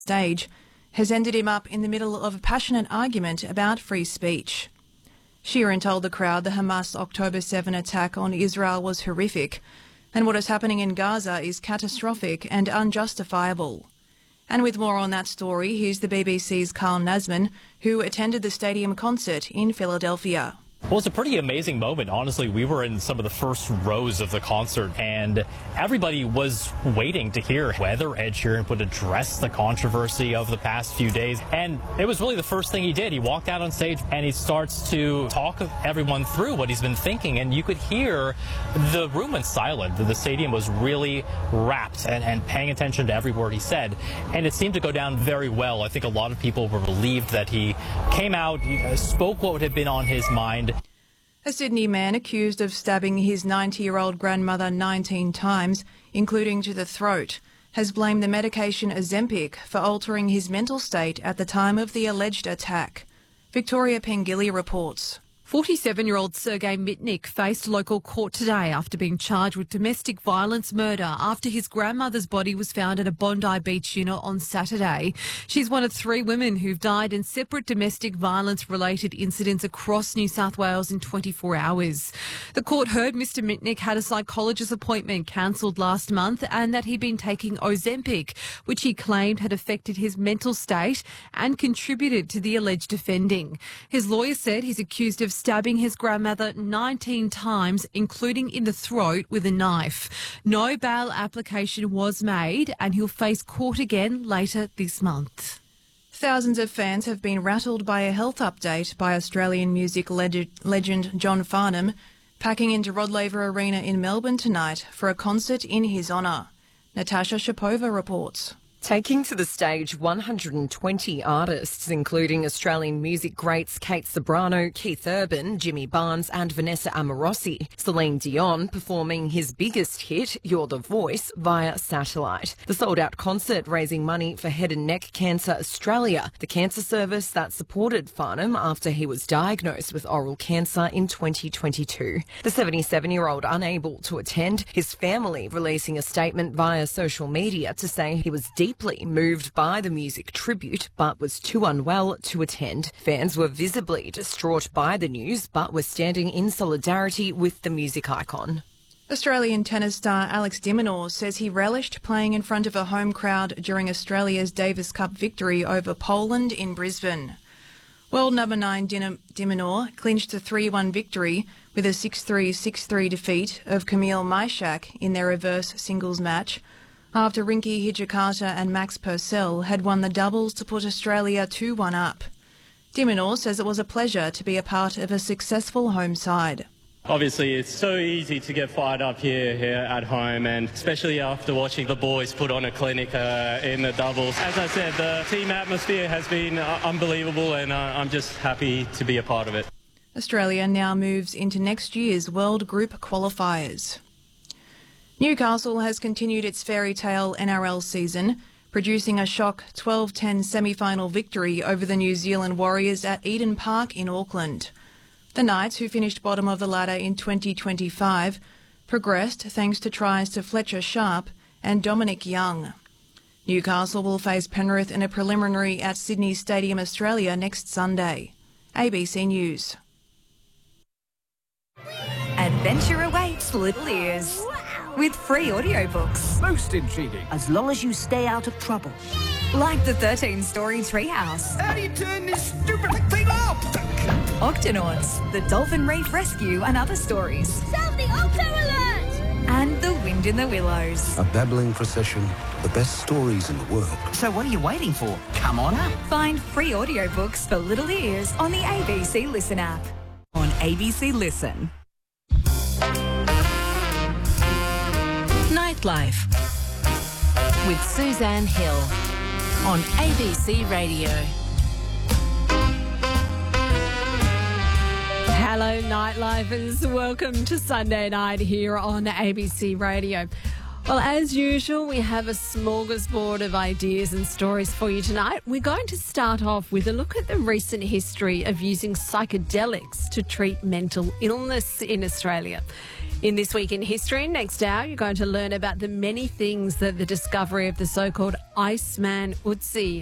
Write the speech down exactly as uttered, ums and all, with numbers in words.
stage has ended him up in the middle of a passionate argument about free speech. Sheeran told the crowd the Hamas October seventh attack on Israel was horrific and what is happening in Gaza is catastrophic and unjustifiable. And with more on that story, here's the B B C's Carl Nasman, who attended the stadium concert in Philadelphia. Well, it's a pretty amazing moment. Honestly, we were in some of the first rows of the concert, and everybody was waiting to hear whether Ed Sheeran would address the controversy of the past few days. And it was really the first thing he did. He walked out on stage and he starts to talk everyone through what he's been thinking. And you could hear the room went silent. The stadium was really rapt and, and paying attention to every word he said. And it seemed to go down very well. I think a lot of people were relieved that he came out, spoke what had been on his mind. A Sydney man accused of stabbing his ninety-year-old grandmother nineteen times, including to the throat, has blamed the medication Ozempic for altering his mental state at the time of the alleged attack. Victoria Pengilly reports. forty-seven-year-old Sergei Mitnick faced local court today after being charged with domestic violence murder after his grandmother's body was found at a Bondi Beach unit on Saturday. She's one of three women who've died in separate domestic violence-related incidents across New South Wales in twenty-four hours. The court heard Mister Mitnick had a psychologist appointment cancelled last month and that he'd been taking Ozempic, which he claimed had affected his mental state and contributed to the alleged offending. His lawyer said he's accused of stabbing his grandmother nineteen times, including in the throat with a knife. No bail application was made and he'll face court again later this month. Thousands of fans have been rattled by a health update by Australian music leg- legend John Farnham, packing into Rod Laver Arena in Melbourne tonight for a concert in his honour. Natasha Shapova reports. Taking to the stage one hundred twenty artists, including Australian music greats Kate Ceberano, Keith Urban, Jimmy Barnes and Vanessa Amorosi. Celine Dion performing his biggest hit, You're the Voice, via satellite. The sold-out concert raising money for Head and Neck Cancer Australia, the cancer service that supported Farnham after he was diagnosed with oral cancer in twenty twenty-two. The seventy-seven-year-old unable to attend, his family releasing a statement via social media to say he was deeply Deeply moved by the music tribute, but was too unwell to attend. Fans were visibly distraught by the news, but were standing in solidarity with the music icon. Australian tennis star Alex de Minaur says he relished playing in front of a home crowd during Australia's Davis Cup victory over Poland in Brisbane. World number nine de Minaur clinched a three one victory with a six three, six three defeat of Kamil Majchak in their reverse singles match, after Rinky Hijikata and Max Purcell had won the doubles to put Australia two one up. De Minaur says it was a pleasure to be a part of a successful home side. Obviously, it's so easy to get fired up here, here at home, and especially after watching the boys put on a clinic uh, in the doubles. As I said, the team atmosphere has been uh, unbelievable, and uh, I'm just happy to be a part of it. Australia now moves into next year's World Group qualifiers. Newcastle has continued its fairy tale N R L season, producing a shock twelve ten semi-final victory over the New Zealand Warriors at Eden Park in Auckland. The Knights, who finished bottom of the ladder in twenty twenty-five, progressed thanks to tries to Fletcher Sharp and Dominic Young. Newcastle will face Penrith in a preliminary at Sydney Stadium Australia next Sunday. A B C News. Adventure awaits Little Ears. With free audiobooks. Most intriguing. As long as you stay out of trouble. Like the thirteen-story Treehouse. How do you turn this stupid thing off? Octonauts, the Dolphin Reef Rescue and other stories. Sound the Octo Alert! And The Wind in the Willows. A babbling procession, the best stories in the world. So what are you waiting for? Come on up. Find free audiobooks for Little Ears on the A B C Listen app. On A B C Listen. Nightlife with Suzanne Hill on A B C Radio. Hello, Nightlifers. Welcome to Sunday night here on A B C Radio. Well, as usual, we have a smorgasbord of ideas and stories for you tonight. We're going to start off with a look at the recent history of using psychedelics to treat mental illness in Australia. In This Week in History, next hour, you're going to learn about the many things that the discovery of the so-called Iceman Ötzi